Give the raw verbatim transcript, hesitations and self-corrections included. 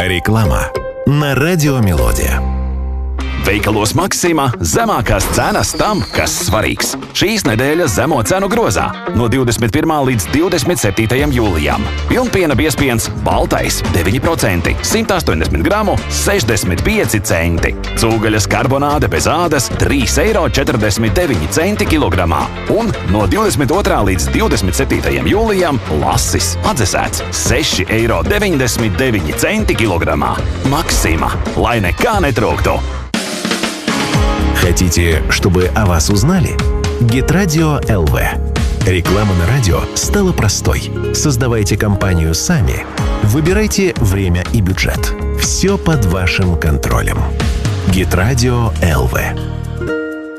Reklama на Радио Мелодия. Veikalos Maksima zemākās cenas tam, kas svarīgs. Šīs nedēļas zemo cenu grozā no divdesmit pirmā līdz divdesmit septītajam jūlijam. Pilnpiena biezpiens baltais deviņi procenti, simt astoņdesmit gramu, sešdesmit pieci centi. Cūgaļas karbonāde bez ādas trīs eiro četrdesmit deviņi centi kilogramā. Un no divdesmit otrā līdz divdesmit septītajam jūlijam lasis atdzesēts seši eiro deviņdesmit deviņi centi kilogramā. Maksima, lai nekā netrūktu! Хотите, чтобы о вас узнали? Гитрадио эл ви. Реклама на радио стала простой. Создавайте компанию сами. Выбирайте время и бюджет. Все под вашим контролем. Гитрадио эл ви.